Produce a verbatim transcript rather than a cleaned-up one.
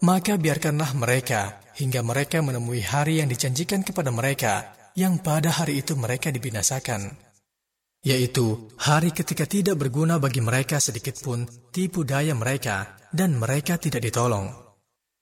Maka biarkanlah mereka hingga mereka menemui hari yang dijanjikan kepada mereka, yang pada hari itu mereka dibinasakan, yaitu hari ketika tidak berguna bagi mereka sedikitpun tipu daya mereka dan mereka tidak ditolong.